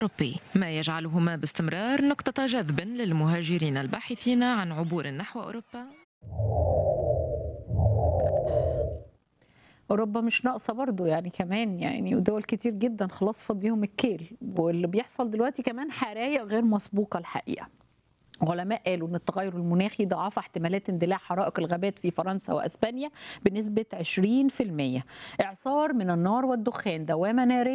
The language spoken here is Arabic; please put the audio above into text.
الأوروبي، ما يجعلهما باستمرار نقطة جذب للمهاجرين الباحثين عن عبور نحو أوروبا. أوروبا مش ناقصة برضه يعني كمان يعني ودول كتير جدًا خلاص فاضيهم الكيل، واللي بيحصل دلوقتي كمان حرايق غير مسبوقة الحقيقة. علماء قالوا إن التغير المناخي ضاعف احتمالات اندلاع حرائق الغابات في فرنسا وأسبانيا بنسبة 20%. إعصار من النار والدخان، دوامة نارية